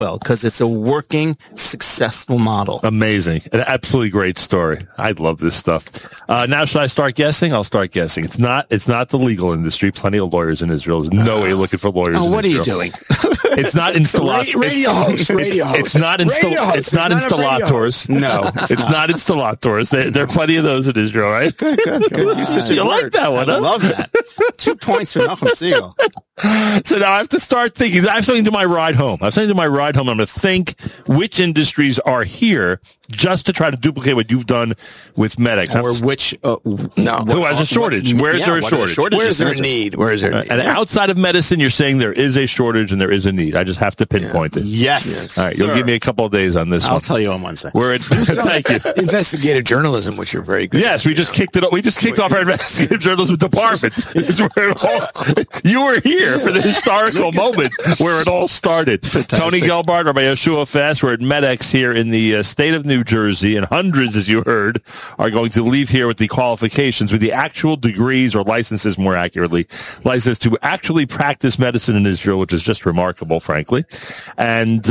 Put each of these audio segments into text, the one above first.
well, because it's a working, successful model. Amazing. An absolutely great story. I love this stuff. Now, should I start guessing? I'll start guessing. It's not the legal industry. Plenty of lawyers in Israel. There's no way looking for lawyers in Israel. What are you doing? It's not installators. Radio host. It's not installators. No, it's not installators. There are plenty of those in Israel, right? Good. You like that one, I huh? love that. 2 points for Nachum Segal. So now I have to start thinking. I have something to my ride home. I'm going to think which industries are here just to try to duplicate what you've done with Medex. Or which, who has a shortage? Where is there a shortage? Where is there a need? And outside of medicine, you're saying there is a shortage and there is a need. I just have to pinpoint it. Yes. All right. You'll give me a couple of days on this one. I'll tell you on Wednesday. Thank you. Investigative journalism, which you're very good at. Yes, we just kicked it. We just kicked off our investigative journalism department. This is where you were here for the historical moment where it all started. Fantastic. Tony Gelbart, Rabbi Yeshua Fass. We're at Medex here in the state of New Jersey, and hundreds, as you heard, are going to leave here with the qualifications, with the actual degrees or licenses, more accurately, license to actually practice medicine in Israel, which is just remarkable, frankly. And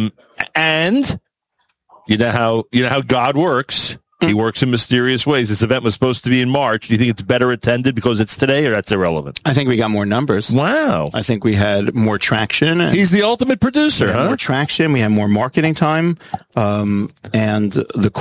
you know how God works. He works in mysterious ways. This event was supposed to be in March. Do you think it's better attended because it's today, or that's irrelevant? I think we got more numbers. Wow. I think we had more traction. He's the ultimate producer, huh? More traction. We had more marketing time. And the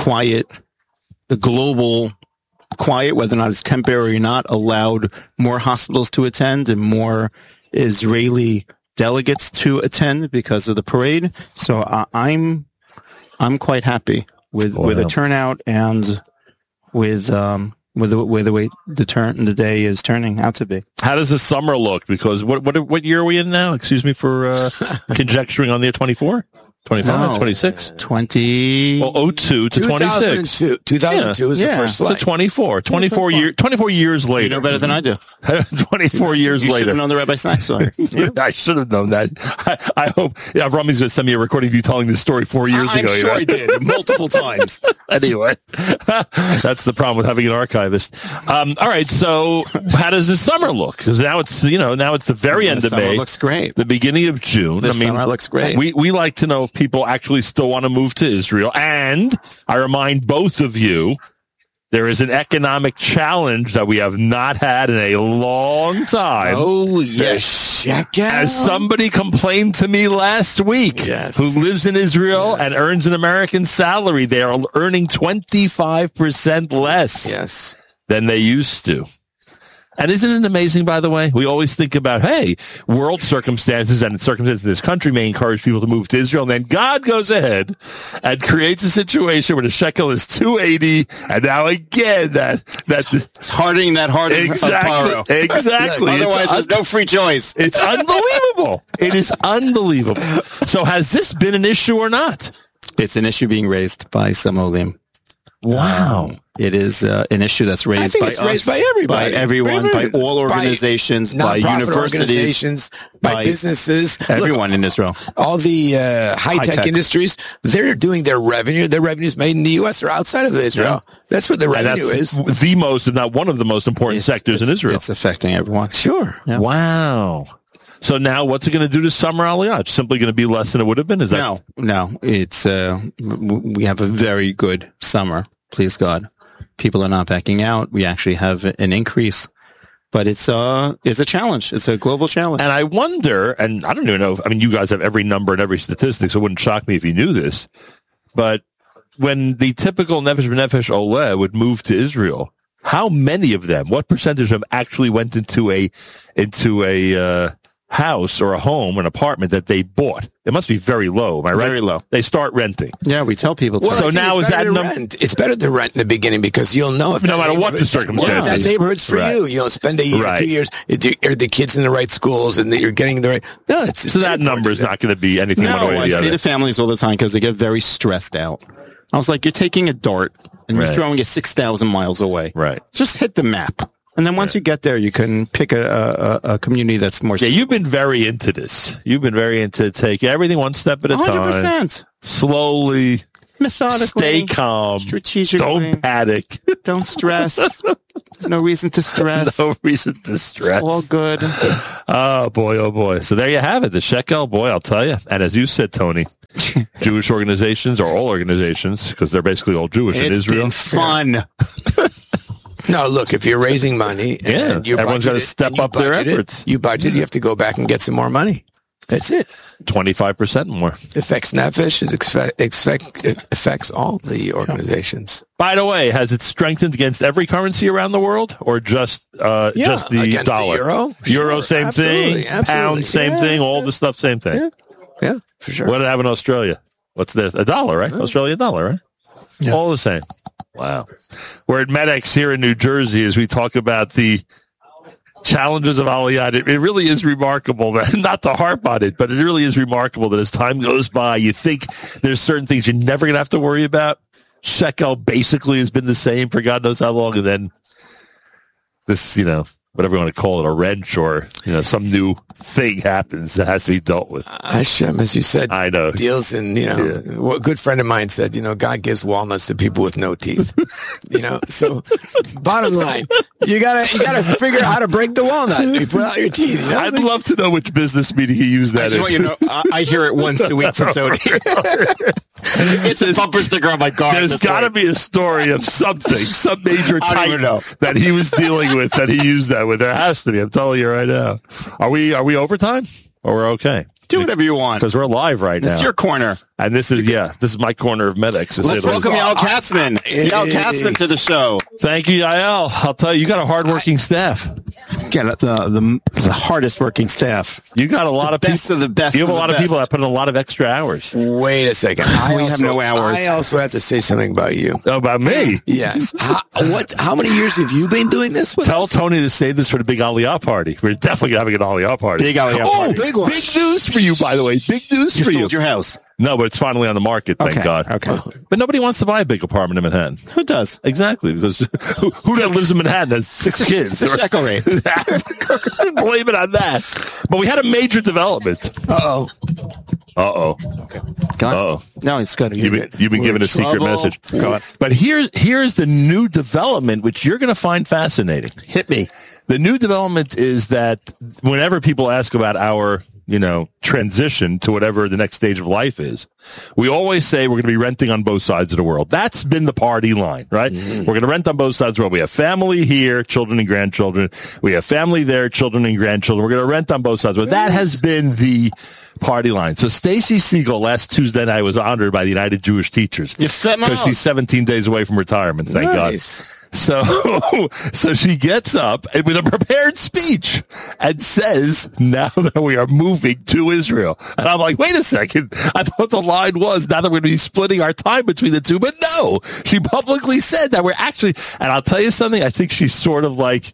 global quiet, whether or not it's temporary or not, allowed more hospitals to attend and more Israeli delegates to attend because of the parade. So I'm quite happy with the turnout and with the way the day is turning out to be. How does the summer look? Because what year are we in now? Excuse me for conjecturing on the 24? 25, 26? 20. Well, 02 to 26. 2002 is the first flight. So 24 years later. You know better than I do. 24 years you later. You should have known the Rabbi Snack story. I should have known that. I hope Rami's going to send me a recording of you telling this story 4 years ago. I'm sure I did, multiple times. Anyway, that's the problem with having an archivist. All right, so how does the summer look? Because now it's the very end of May. Looks great. The beginning of June. The summer looks great. We like to know if people actually still want to move to Israel. And I remind both of you, there is an economic challenge that we have not had in a long time. Oh, yes. As somebody complained to me last week, who lives in Israel and earns an American salary, they are earning 25% less than they used to. And isn't it amazing, by the way? We always think about, hey, world circumstances and circumstances in this country may encourage people to move to Israel. And then God goes ahead and creates a situation where the shekel is 280. And now again, it's hardening that heart exactly, exactly. Otherwise, there's no free choice. It's unbelievable. It is unbelievable. So has this been an issue or not? It's an issue being raised by some Olim. Wow. It is an issue that's raised by us, raised by everybody, by everyone, by all organizations, by universities, by businesses, everyone in Israel. All the high-tech industries, they're doing their revenue. Their revenues made in the U.S. or outside of Israel. Yeah. That's what the revenue is. The most, if not one of the most important sectors in Israel. It's affecting everyone. Sure. Yeah. Wow. So now what's it going to do to summer Aliyah? It's simply going to be less than it would have been? Is that? No. It's, we have a very good summer. Please God. People are not backing out. We actually have an increase, but it's a challenge. It's a global challenge. And I wonder, and I don't even know, you guys have every number and every statistic, so it wouldn't shock me if you knew this, but when the typical Nefesh B'Nefesh Oleh would move to Israel, how many of them, what percentage of them actually went into a house or a home, an apartment that they bought? It must be very low. Am I right? Very low. They start renting. Yeah, we tell people. Well, so now is that number? It's better to rent in the beginning because you'll know if no matter what the circumstances. That neighborhood's for you. You'll spend a year, 2 years. Are the kids in the right schools and that you're getting the right? No, so that number is not going to be anything one way or the other. I say to families all the time because they get very stressed out. I was like, you're taking a dart and you're throwing it 6,000 miles away. Right. Just hit the map. And then once you get there, you can pick a community that's more. Yeah, you've been very into this. You've been very into taking everything one step at a 100%. time. Slowly. Methodically. Stay calm. Strategically. Don't panic. Don't stress. There's no reason to stress. No reason to stress. It's all good. Oh, boy. So there you have it. The shekel, boy, I'll tell you. And as you said, Tony, Jewish organizations, or all organizations, because they're basically all Jewish in Israel. It's been fun. No, look, if you're raising money, and everyone's got to step up their efforts. You budget, you have to go back and get some more money. That's it. 25% more. Affects Nefesh. It affects all the organizations. By the way, has it strengthened against every currency around the world, or just the dollar? The euro, same absolutely, thing. Pound, same thing. All the stuff, same thing. Yeah, for sure. What do they have in Australia? What's this? $1, right? Australia $1, right? Yeah. All the same. Wow. We're at Medex here in New Jersey as we talk about the challenges of Aliyah. It really is remarkable that, not to harp on it, but it really is remarkable that as time goes by, you think there's certain things you're never going to have to worry about. Shekel basically has been the same for God knows how long, and then this, whatever you want to call it, a wrench or, some new thing happens that has to be dealt with. Hashem, as you said, I know. Deals in, what a good friend of mine said, God gives walnuts to people with no teeth. So bottom line, you gotta figure out how to break the walnut before out your teeth. I'd love to know which business meeting he used that in. I hear it once a week from Tony. It's a bumper sticker on my car. There's got to be a story of something, some major type that he was dealing with that he used that with. There has to be. I'm telling you right now. Are we overtime or we're okay? Do whatever you want. Because we're live right now. It's your corner. And this is my corner of Medex. Let's welcome Yael Katzman. Yael Katzman to the show. Thank you, Yael. I'll tell you got a hard-working staff. Get the hardest working staff. You got a lot of best of the best. You have a lot of people that put in a lot of extra hours. Wait a second. We have no hours. I also have to say something about you. Oh, about me? Yes. How many years have you been doing this with Tell us? Tony to save this for the big Aliyah party. We're definitely having an Aliyah party. Big Aliyah party. Big one. Big news for you, by the way. Big news for you. You sold your house. No, but it's finally on the market, thank God. Okay. But nobody wants to buy a big apartment in Manhattan. Who does? Exactly, because who that lives in Manhattan has 6 kids? The shekel rate. Blame it on that. But we had a major development. Uh-oh. Okay. No, it's good. You've been given a secret message. Go on. But here's the new development, which you're going to find fascinating. Hit me. The new development is that whenever people ask about our transition to whatever the next stage of life is, we always say we're going to be renting on both sides of the world. That's been the party line, right? Mm-hmm. We're going to rent on both sides of the world. We have family here, children and grandchildren. We have family there, children and grandchildren. We're going to rent on both sides. But that has been the party line. So Stacy Siegel last Tuesday night was honored by the United Jewish Teachers because she's 17 days away from retirement. Thank God. So she gets up and with a prepared speech and says, now that we are moving to Israel. And I'm like, wait a second. I thought the line was now that we're going to be splitting our time between the two. But no, she publicly said that we're actually, and I'll tell you something. I think she's sort of like,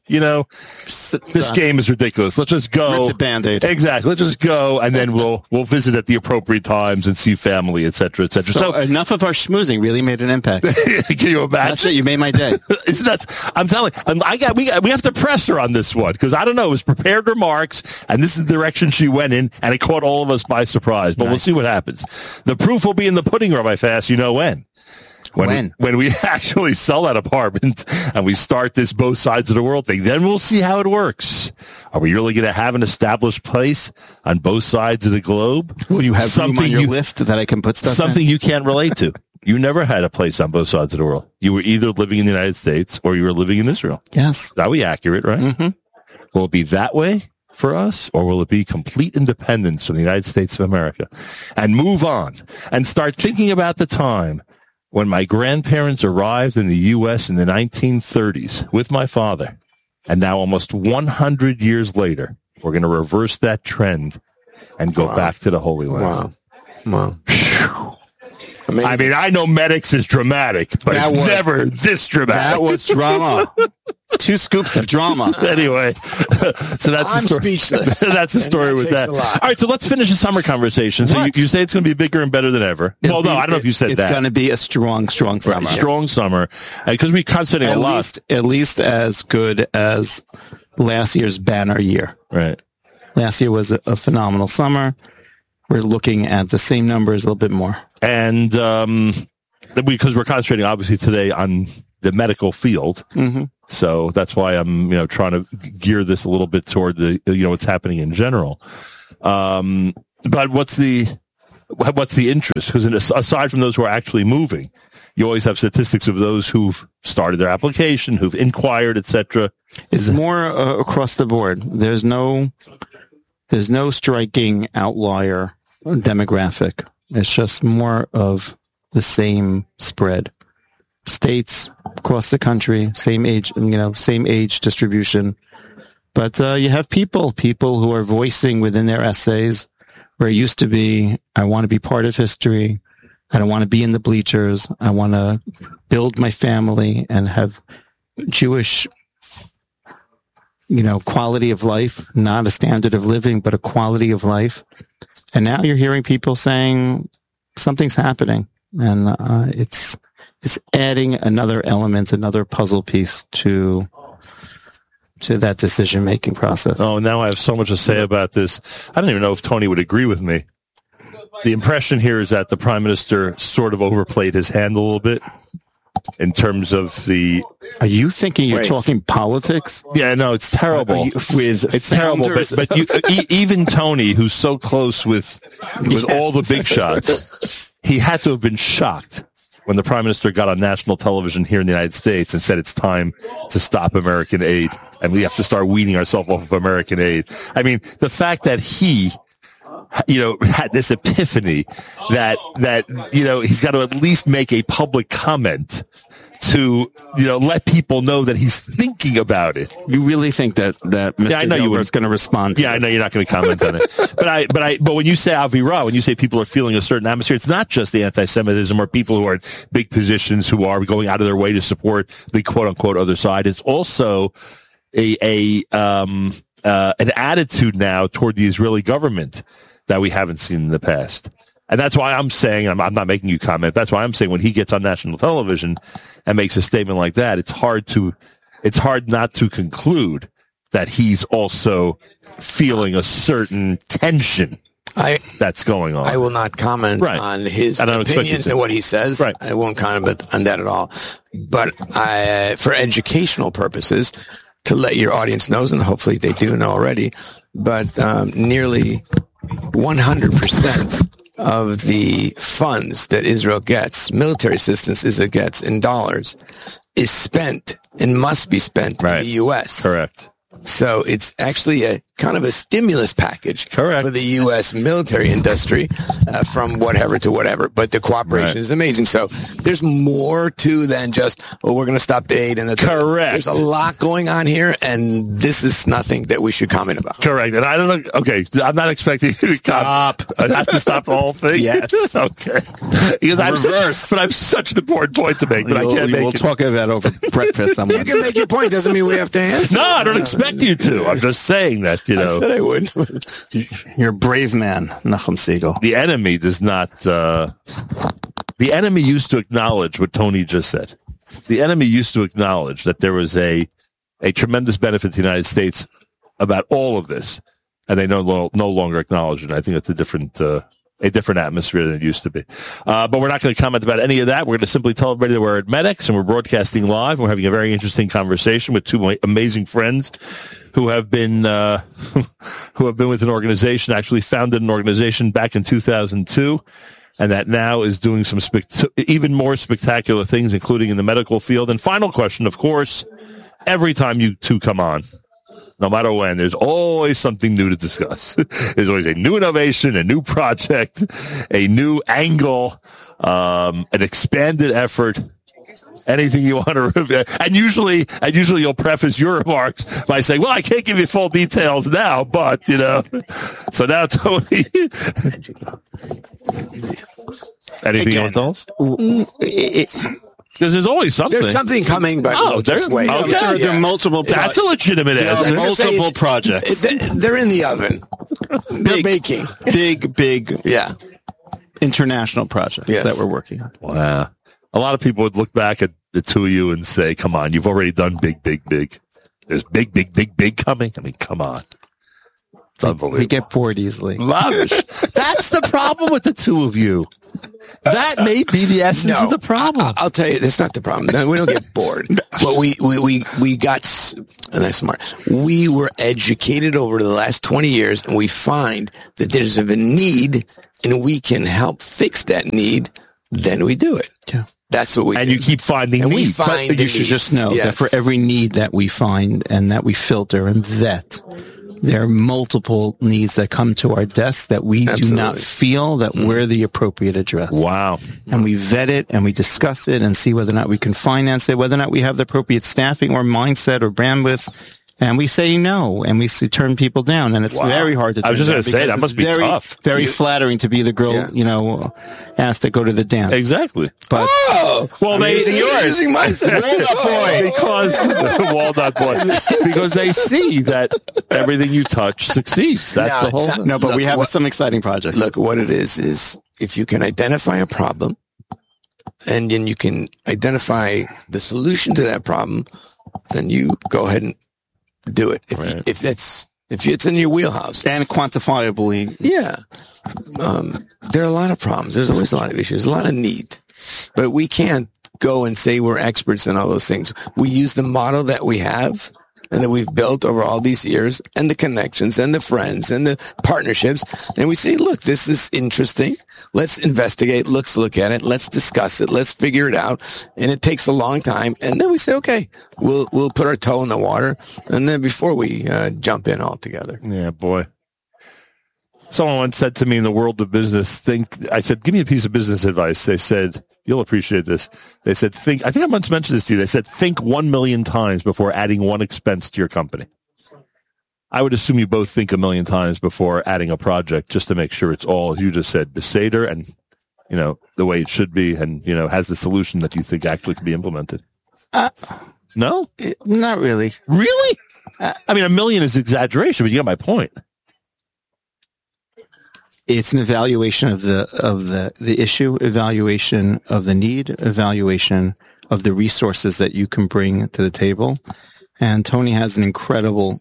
this game is ridiculous. Let's just go. Rip the Band-Aid. Exactly. Let's just go. And then we'll visit at the appropriate times and see family, et cetera, et cetera. So enough of our schmoozing really made an impact. Can you imagine? That's it. You made my day. I'm telling you, we have to press her on this one because I don't know. It was prepared remarks, and this is the direction she went in, and it caught all of us by surprise. But We'll see what happens. The proof will be in the pudding, Rabbi Fass. You know when? When we actually sell that apartment and we start this both sides of the world thing, then we'll see how it works. Are we really going to have an established place on both sides of the globe? Will you have something on your lift that I can put stuff something in? You can't relate to? You never had a place on both sides of the world. You were either living in the United States or you were living in Israel. Yes. Are we accurate, right? Mm-hmm. Will it be that way for us, or will it be complete independence from the United States of America and move on and start thinking about the time when my grandparents arrived in the U.S. in the 1930s with my father, and now almost 100 years later, we're going to reverse that trend and go back to the Holy Land. Wow. Amazing. I mean, I know Medex is dramatic, but it's never this dramatic. That was drama. 2 scoops of drama. Anyway, so that's the story. Speechless. That's the story with that. All right, so let's finish the summer conversation. So you say it's going to be bigger and better than ever. I don't know if you said that. It's going to be a strong summer. Right, strong summer. Because we're concentrating a lot. At least as good as last year's banner year. Right. Last year was a phenomenal summer. We're looking at the same numbers, a little bit more. And because we're concentrating, obviously, today on the medical field. Mm-hmm. So that's why I'm, trying to gear this a little bit toward the, what's happening in general. But what's the what's the interest? Because aside from those who are actually moving, you always have statistics of those who've started their application, who've inquired, etc. It's more across the board. There's no striking outlier demographic. It's just more of the same spread. States across the country, same age distribution. But you have people who are voicing within their essays where it used to be, I want to be part of history. I don't want to be in the bleachers. I want to build my family and have Jewish, quality of life, not a standard of living, but a quality of life. And now you're hearing people saying something's happening, and it's adding another element, another puzzle piece to that decision-making process. Oh, now I have so much to say about this. I don't even know if Tony would agree with me. The impression here is that the prime minister sort of overplayed his hand a little bit in terms of the... Are you thinking you're talking politics? Yeah, no, it's terrible. It's terrible, but even Tony, who's so close with all the big shots, he had to have been shocked when the prime minister got on national television here in the United States and said it's time to stop American aid and we have to start weaning ourselves off of American aid. I mean, the fact that he, had this epiphany that he's got to at least make a public comment to, let people know that he's thinking about it. You really think that Mr. Gelber is going to respond to this? I know you're not going to comment on it. But when you say Avira, when you say people are feeling a certain atmosphere, it's not just the anti-Semitism or people who are in big positions who are going out of their way to support the quote unquote other side. It's also an attitude now toward the Israeli government that we haven't seen in the past. And that's why I'm saying, I'm not making you comment, that's why I'm saying when he gets on national television and makes a statement like that, it's hard not to conclude that he's also feeling a certain tension that's going on. I will not comment on his opinions and what he says. Right. I won't comment on that at all. But for educational purposes, to let your audience know, and hopefully they do know already, but nearly 100% of the funds that Israel gets, military assistance Israel gets in dollars, is spent and must be spent in the U.S. Correct. So it's actually a kind of a stimulus package for the U.S. military industry from whatever to whatever. But the cooperation is amazing. So there's more to than just, we're going to stop the aid. Correct. There's a lot going on here, and this is nothing that we should comment about. Correct. And I don't know. Okay. I'm not expecting you to stop. I have to stop the whole thing? Yes. Okay. Because I have such an important point to make, but I can't make it. We'll talk about over breakfast. You can make your point. Doesn't mean we have to answer. No, I don't expect you to. I'm just saying that, I said I would. You're a brave man, Nachum Segal. The enemy does not, the enemy used to acknowledge what Tony just said. The enemy used to acknowledge that there was a tremendous benefit to the United States about all of this, and they no longer acknowledge it. I think that's a different atmosphere than it used to be. But we're not going to comment about any of that. We're going to simply tell everybody that we're at Medex and we're broadcasting live. We're having a very interesting conversation with two amazing friends who have been with an organization, actually founded an organization back in 2002, and that now is doing some even more spectacular things, including in the medical field. And final question, of course, every time you two come on, no matter when, there's always something new to discuss. There's always a new innovation, a new project, a new angle, an expanded effort. Anything you want to review. And usually you'll preface your remarks by saying, well, I can't give you full details now, but, So now, Tony. Anything you want to tell us? Because there's always something. There's something coming, but just wait. Okay. There are multiple. That's a legitimate answer. Multiple projects. They're in the oven. They're baking. Big. Yeah. International projects that we're working on. Wow. A lot of people would look back at the two of you and say, come on, you've already done big. There's big coming. I mean, come on. It's unbelievable. We get bored easily. Lavish. That's the problem with the two of you. That may be the essence of the problem. I'll tell you, that's not the problem. No, we don't get bored. But we got, and that's smart. We were educated over the last 20 years, and we find that there's a need, and we can help fix that need. Then we do it. Yeah. That's what we do. And you keep finding needs. But you should just know that for every need that we find and that we filter and vet, there are multiple needs that come to our desk that we do not feel that we're the appropriate address. Wow. And we vet it and we discuss it and see whether or not we can finance it, whether or not we have the appropriate staffing or mindset or bandwidth. And we say no, and we turn people down, and it's very hard to do. I was just going to say, that must be tough. Very flattering to be the girl, asked to go to the dance. Exactly. But, using my Walnut Boy. Walnut Boy. Because they see that everything you touch succeeds. That's the whole thing. No, but we have some exciting projects. Look, what it is if you can identify a problem, and then you can identify the solution to that problem, then you go ahead and do it if it's in your wheelhouse and quantifiably. Yeah, there are a lot of problems. There's always a lot of issues, a lot of need, but we can't go and say we're experts in all those things. We use the model that we have and that we've built over all these years, and the connections and the friends and the partnerships, and we say, look, this is interesting. Let's investigate. Let's look at it. Let's discuss it. Let's figure it out. And it takes a long time. And then we say, okay, we'll put our toe in the water. And then before we jump in altogether. Yeah, boy. Someone once said to me in the world of business, I said, give me a piece of business advice. They said, you'll appreciate this. They said, I think I once mentioned this to you. They said, think 1 million times before adding one expense to your company. I would assume you both think 1 million times before adding a project, just to make sure it's all, as you just said, Beseder and, the way it should be, and, has the solution that you think actually can be implemented. No? Not really. Really? I mean, 1 million is exaggeration, but you get my point. It's an evaluation of the issue, evaluation of the need, evaluation of the resources that you can bring to the table. And Tony has an incredible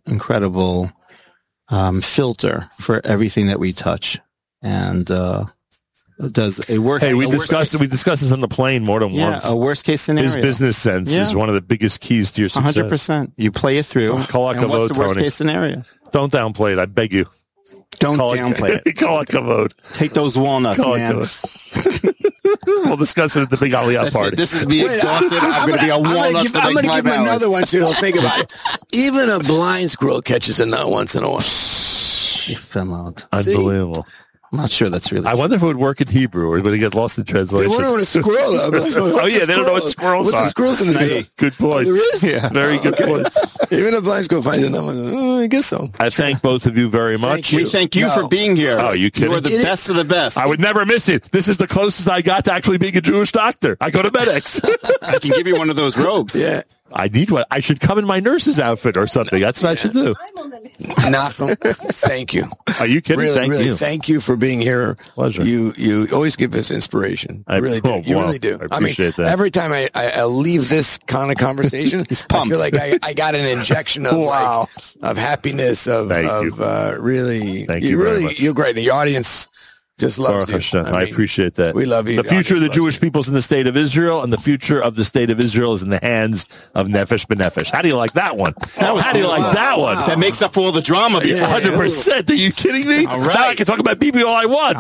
filter for everything that we touch, and does a work. Hey, we discussed this on the plane more than once. A worst case scenario. His business sense is one of the biggest keys to your success. 100%. You play it through. What's the worst case scenario? Don't downplay it. I beg you. Don't downplay it. Call it kavod. Take those walnuts, man. We'll discuss it at the big Aliyah party. This is me exhausted. I'm going to be a walnut for the next 5 hours. I'm going to give him another one so he'll think about it. Even a blind squirrel catches a nut once in a while. He fell out. Unbelievable. I'm not sure that's really. I wonder if it would work in Hebrew or would it get lost in translation. They wonder what a squirrel is. They don't know what squirrels are. What's the squirrels in the middle? Good point. There is? Yeah. Very good point. Even a blind squirrel finds a nut. I guess so. I thank both of you very much. We thank you for being here. Oh, you kidding? You are the best of the best. I would never miss it. This is the closest I got to actually being a Jewish doctor. I go to Medex. I can give you one of those robes. Yeah. I need one. I should come in my nurse's outfit or something. That's what I should do. Nachum, thank you. Are you kidding? Really, thank you for being here. Pleasure. You always give us inspiration. You really do. You really do. I appreciate that. Every time I leave this kind of conversation, I feel like I got an injection of of happiness. Really, thank you very much. You're great. And your audience just loves you. I appreciate that. We love you. The future of the Jewish people is in the state of Israel, and the future of the state of Israel is in the hands of Nefesh B'Nefesh. How do you like that one? How do you like that one? That makes up for all the drama before. 100%. Are you kidding me? All right. Now I can talk about Bibi all I want.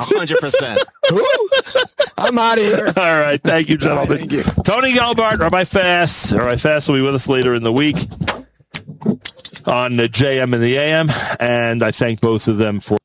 100%. I'm out of here. All right. Thank you, gentlemen. Thank you. Tony Gelbart, Rabbi Fass. Rabbi Fass will be with us later in the week on the JM and the AM, and I thank both of them for